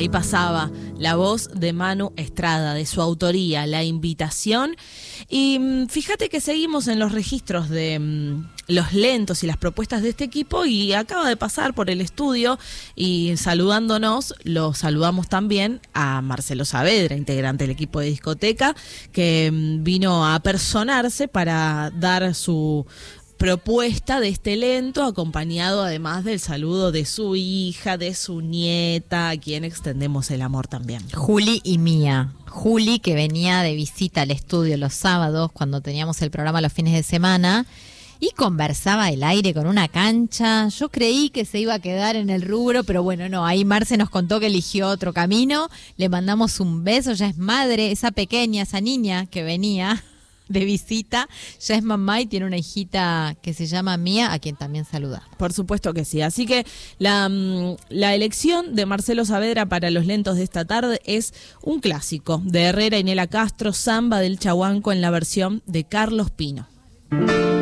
Ahí pasaba la voz de Manu Estrada, de su autoría, La Invitación. Y fíjate que seguimos en los registros de los lentos y las propuestas de este equipo, y acaba de pasar por el estudio y saludándonos, lo saludamos también a Marcelo Saavedra, integrante del equipo de discoteca, que vino a personarse para dar su propuesta de este lento, acompañado además del saludo de su hija, de su nieta, a quien extendemos el amor también. Juli y Mía. Juli, que venía de visita al estudio los sábados cuando teníamos el programa los fines de semana, y conversaba el aire con una cancha. Yo creí que se iba a quedar en el rubro, pero bueno, no, ahí Marce nos contó que eligió otro camino. Le mandamos un beso, ya es madre, esa pequeña, esa niña que venía de visita, ya es mamá y tiene una hijita que se llama Mía, a quien también saluda. Por supuesto que sí. Así que la elección de Marcelo Saavedra para los lentos de esta tarde es un clásico de Herrera y Nela Castro, Samba del Chaguanco, en la versión de Carlos Pino.